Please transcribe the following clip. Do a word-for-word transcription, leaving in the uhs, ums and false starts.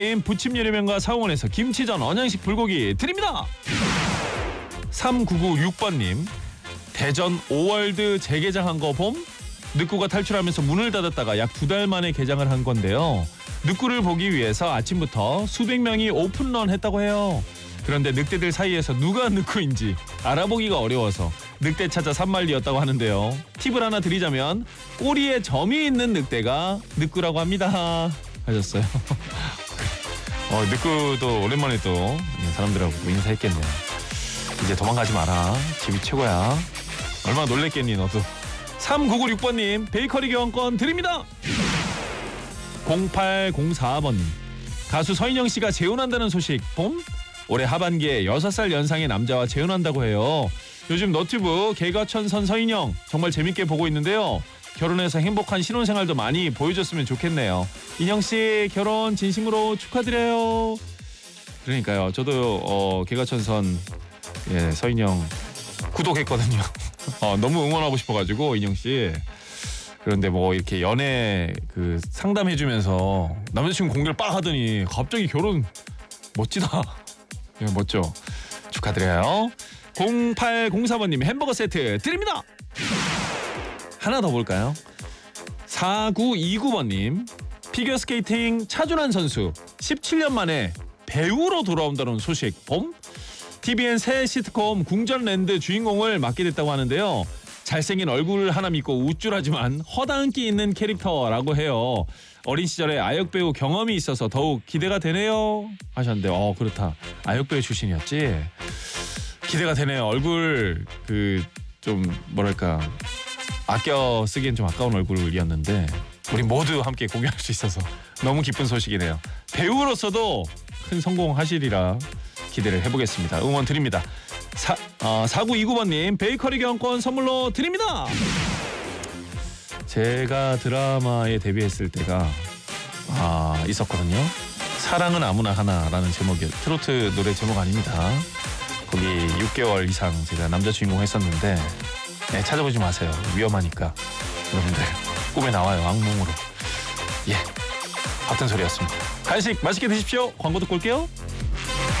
부침 요리명가 사홍원에서 김치전 언양식 불고기 드립니다. 삼구구육 번님 대전 오월드 재개장한 거 봄? 늑구가 탈출하면서 문을 닫았다가 약 두 달 만에 개장을 한 건데요. 늑구를 보기 위해서 아침부터 수백 명이 오픈런 했다고 해요. 그런데 늑대들 사이에서 누가 늑구인지 알아보기가 어려워서 늑대 찾아 산만리였다고 하는데요. 팁을 하나 드리자면 꼬리에 점이 있는 늑대가 늑구라고 합니다. 하셨어요. 어, 늑구도 오랜만에 또 사람들하고 인사했겠네요. 이제 도망가지 마라. 집이 최고야. 얼마나 놀랬겠니 너도. 삼구구육 번님 베이커리 교환권 드립니다. 공팔공사 번님 가수 서인영 씨가 재혼한다는 소식 봄? 올해 하반기에 여섯 살 연상의 남자와 재혼한다고 해요. 요즘 너튜브 개가천선 서인영 정말 재밌게 보고 있는데요. 결혼해서 행복한 신혼생활도 많이 보여줬으면 좋겠네요. 인영 씨 결혼 진심으로 축하드려요. 그러니까요. 저도 어, 개가천선 예, 서인영 구독했거든요. 어, 너무 응원하고 싶어가지고 인영 씨. 그런데 뭐 이렇게 연애 그 상담해주면서 남자친구 공개를 빡 하더니 갑자기 결혼 멋지다. 예, 멋져. 축하드려요. 공팔공사 번님 햄버거 세트 드립니다. 하나 더 볼까요? 사구이구 번님 피겨스케이팅 차준환 선수 십칠 년 만에 배우로 돌아온다는 소식 봄? 티비엔 새 시트콤 궁전랜드 주인공을 맡게 됐다고 하는데요. 잘생긴 얼굴 하나 믿고 우쭐하지만 허당끼 있는 캐릭터라고 해요. 어린 시절에 아역배우 경험이 있어서 더욱 기대가 되네요 하셨는데 어 그렇다. 아역배우 출신이었지. 기대가 되네요. 얼굴 그 좀 뭐랄까 아껴 쓰기엔 좀 아까운 얼굴이었는데 우리 모두 함께 공유할 수 있어서 너무 기쁜 소식이네요. 배우로서도 큰 성공하시리라 기대를 해보겠습니다. 응원 드립니다. 사, 어, 사구이구 번님 베이커리 교환권 선물로 드립니다. 제가 드라마에 데뷔했을 때가 아, 있었거든요. 사랑은 아무나 하나라는 제목의 트로트 노래 제목 아닙니다. 거기 육 개월 이상 제가 남자 주인공 했었는데 네, 찾아보지 마세요. 위험하니까. 여러분들 꿈에 나와요. 악몽으로. 예, 같은 소리였습니다. 간식 맛있게 드십시오. 광고 듣고 올게요.